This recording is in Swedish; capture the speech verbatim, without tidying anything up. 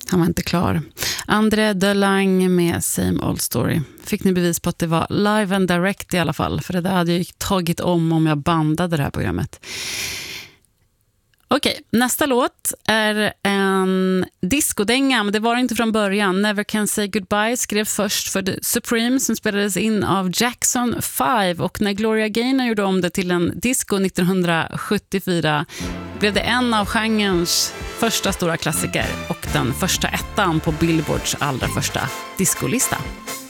Han var inte klar. André Delange med Same Old Story. Fick ni bevis på att det var live and direct i alla fall. För det där hade jag ju tagit om om jag bandade det här programmet. Okej, nästa låt är en discodänga, men det var inte från början. Never Can Say Goodbye skrev först för The Supreme, som spelades in av Jackson five, och när Gloria Gaynor gjorde om det till en disco nittonhundrasjuttiofyra blev det en av genrens första stora klassiker och den första ettan på Billboards allra första discolista.